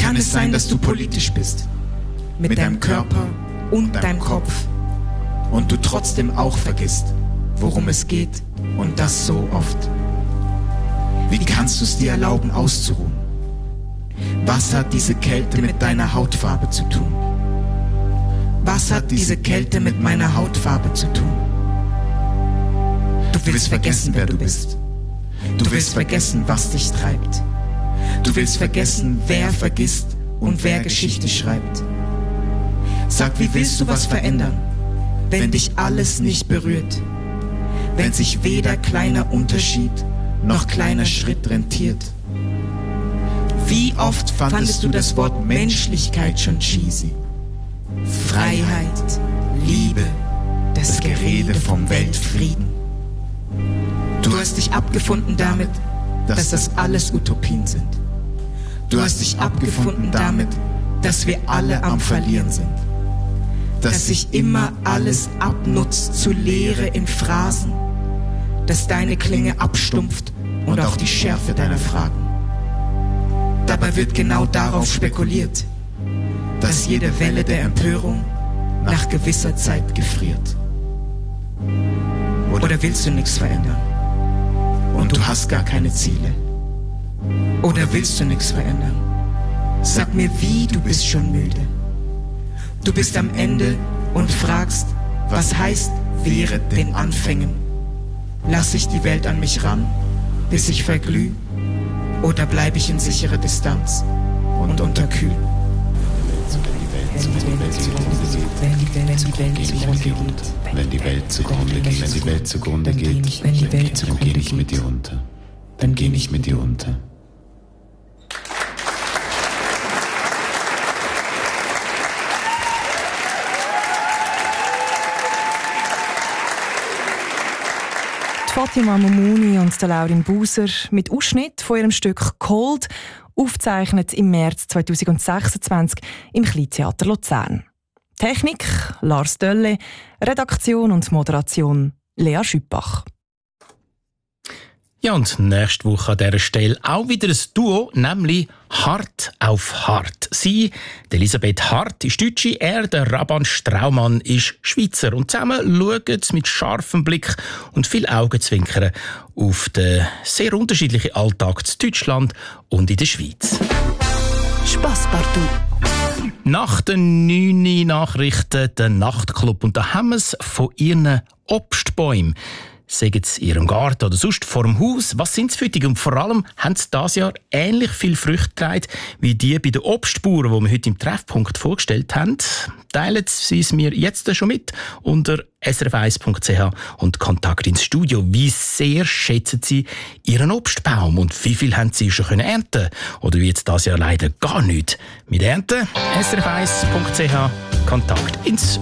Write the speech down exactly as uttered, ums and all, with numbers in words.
kann es sein, dass du politisch bist? Mit, mit deinem Körper und deinem Kopf. Und du trotzdem auch vergisst, worum es geht, und das so oft. Wie kannst du es dir erlauben, auszuruhen? Was hat diese Kälte mit deiner Hautfarbe zu tun? Was hat diese Kälte mit meiner Hautfarbe zu tun? Du willst vergessen, wer du bist. Du willst vergessen, was dich treibt. Du willst vergessen, wer vergisst und wer Geschichte schreibt. Sag, wie willst du was verändern, wenn dich alles nicht berührt? Wenn sich weder kleiner Unterschied noch kleiner Schritt rentiert? Wie oft fandest du das Wort Menschlichkeit schon cheesy? Freiheit, Liebe, das Gerede vom Weltfrieden. Du hast dich abgefunden damit, dass das alles Utopien sind. Du hast dich abgefunden damit, dass wir alle am Verlieren sind. Dass sich immer alles abnutzt zu Leere in Phrasen. Dass deine Klinge abstumpft und auch die Schärfe deiner Fragen. Dabei wird genau darauf spekuliert, dass jede Welle der Empörung nach gewisser Zeit gefriert. Oder willst du nichts verändern? Und du hast gar keine Ziele? Oder willst du nichts verändern? Sag mir wie, du bist schon müde. Du bist am Ende und fragst, was heißt während den Anfängen? Lass ich die Welt an mich ran, bis ich verglüh? Oder bleib ich in sicherer Distanz und unterkühl? Wenn die Welt zugrunde geht, wenn die Welt zugrunde geht, dann geh ich mit dir unter. Dann geh ich mit dir unter. Fatima Momuni und der Laurin Buser mit Ausschnitt von ihrem Stück «Cold», aufgezeichnet im März zweitausendsechsundzwanzig im Kleintheater Luzern. Technik Lars Dölle, Redaktion und Moderation Lea Schüppach. Ja, und nächste Woche an dieser Stelle auch wieder ein Duo, nämlich Hart auf Hart. Sie, Elisabeth Hart, ist Deutsche, er, der Raban Straumann, ist Schweizer. Und zusammen schauen sie mit scharfem Blick und viel Augenzwinkern auf den sehr unterschiedlichen Alltag in Deutschland und in der Schweiz. Spasspartout. Nach den neun Nachrichten der Nachtclub. Und da haben wir es von ihren Obstbäumen. Sagen sie in ihrem Garten oder sonst vor dem Haus. Was sind sie für die? Und vor allem haben sie dieses Jahr ähnlich viel Früchte getragen wie die bei den Obstbauern, die wir heute im Treffpunkt vorgestellt haben. Teilen sie es mir jetzt schon mit unter s r f eins punkt c h und Kontakt ins Studio. Wie sehr schätzen sie ihren Obstbaum und wie viel haben sie schon ernten können? Oder wie jetzt dieses Jahr leider gar nicht mit ernten? s r f eins punkt c h Kontakt ins